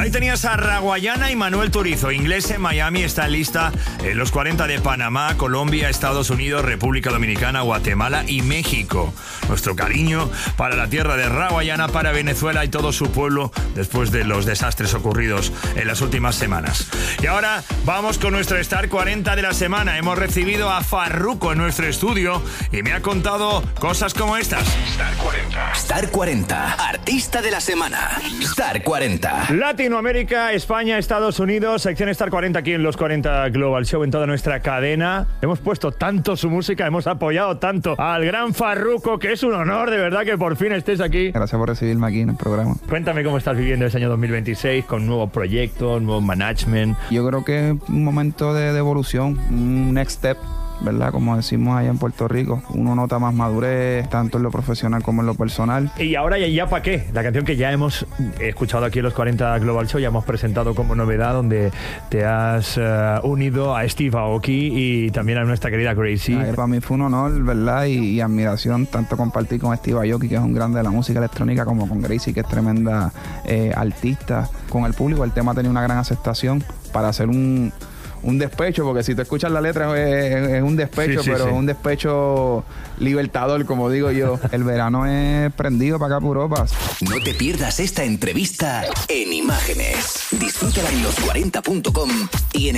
Ahí tenías a Raguayana y Manuel Turizo. Inglés en Miami está en lista en los 40 de Panamá, Colombia, Estados Unidos, República Dominicana, Guatemala y México. Nuestro cariño para la tierra de Raguayana, para Venezuela y todo su pueblo después de los desastres ocurridos en las últimas semanas. Y ahora vamos con nuestro Star 40 de la semana. Hemos recibido a Farruko en nuestro estudio y me ha contado cosas como estas. Star 40. Star 40. Artista de la semana. Star 40. Latinoamérica, España, Estados Unidos, sección Star 40 aquí en los 40 Global Show, en toda nuestra cadena. Hemos puesto tanto su música, hemos apoyado tanto al gran Farruko, que es un honor de verdad que por fin estés aquí. Gracias por recibirme aquí en el programa. Cuéntame cómo estás viviendo este año 2026 con nuevos proyectos, nuevo management. Yo creo que es un momento de evolución, un next step, ¿verdad? Como decimos allá en Puerto Rico. Uno nota más madurez, tanto en lo profesional como en lo personal. Y ahora ya para qué, la canción que ya hemos escuchado aquí en los 40 Global Show, ya hemos presentado como novedad, donde te has unido a Steve Aoki y también a nuestra querida Gracie. Para mí fue un honor, ¿verdad? Y admiración tanto compartir con Steve Aoki, que es un grande de la música electrónica, como con Gracie, que es tremenda artista. Con el público el tema tenía una gran aceptación para hacer un despecho, porque si te escuchas la letra es un despecho, sí, pero sí. Un despecho libertador, como digo yo. El verano es prendido para acá por Europa. No te pierdas esta entrevista en imágenes. Disfrútala en los40.com y en